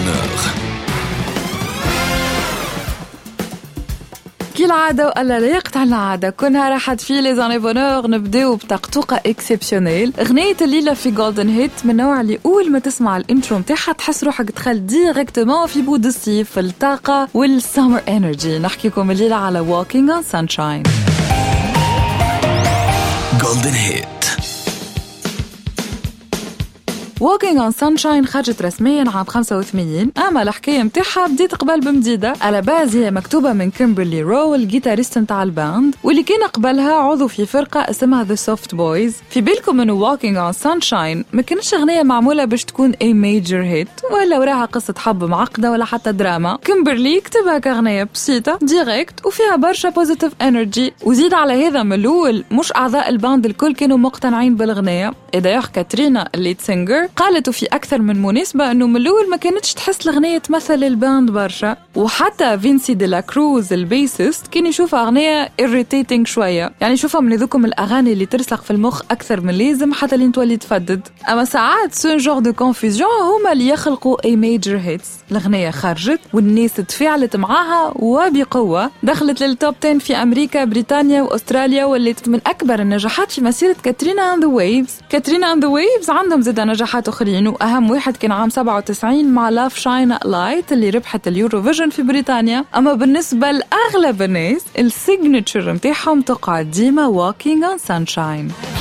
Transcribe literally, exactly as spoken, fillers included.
Bonheur. كالعادة وألا لا يقطع العادة كونها راحت في لي زاني بونور نبداو بطقطوقة اكسبسيونيل. اغنية الليلة في جولدن هيت من نوع اللي أول ما تسمع الانترو متاعها تحس روحك دخل ديريكتومون في بود الصيف الطاقة والسامر انرجي. نحكيكم الليلة على Walking on Sunshine. Golden Hit. Walking on Sunshine خرجت رسمياً عام خمسة وثمانين، أما الحكاية متاعها بديت قبل بمديدة. على باز هي مكتوبة من كيمبرلي رو الجيتاريست متاع الباند، واللي كان قبلها عضو في فرقة اسمها The Soft Boys. في بالكم إنه Walking on Sunshine ما كانش أغنية معمولة باش تكون a major hit ولا وراها قصة حب معقدة ولا حتى دراما. كيمبرلي كتبها كأغنية بسيطة ديريكت وفيها برشا positive energy، وزيد على هذا من الأول مش أعضاء الباند الكل كانوا مقتنعين بالأغنية. إذا كاترينا الليد سينجر قالت في أكثر من مناسبة أنه من الأول ما كانتش تحس الأغنية تمثل الباند برشا، وحتى فينسي دي لا كروز البيسست كان يشوفها أغنية irritating شوية، يعني يشوفها من ذوكم الأغاني اللي ترسخ في المخ أكثر من لازم حتى اللي تولي تفدد. أما ساعات سون جور دو كونفيزيون هما اللي يخلقوا أي ميجر هيتس. الأغنية خرجت والناس تفاعلت معاها وبقوة، دخلت للتوب عشرة في أمريكا بريطانيا وأستراليا، واللي من أكبر النجاحات في مسيرة كاترينا and the Waves. كاترينا and the Waves عندهم زيادة نجاحات أخرين، وأهم واحد كان عام سبعة وتسعين مع لاف شاين لايت اللي ربحت اليوروفيجن في بريطانيا. أما بالنسبة لأغلب الناس السيجنتشر متاعهم تقعد ديما Walking on Sunshine.